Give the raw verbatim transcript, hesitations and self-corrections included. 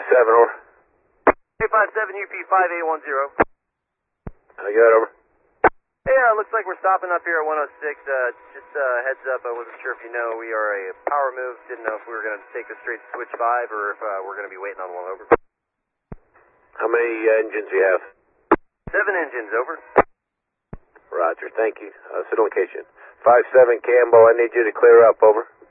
seven, over. two five seven U P five eight one zero. I got over. Hey, uh, looks like we're stopping up here at one oh six. Uh, just uh, heads up, I wasn't sure if you know, we are a power move. Didn't know if we were going to take a straight switch five or if uh, we're going to be waiting on one, over. How many uh, engines do you have? Seven engines, over. Roger, thank you. Uh, sit on location. five seven Campbell, I need you to clear up, over.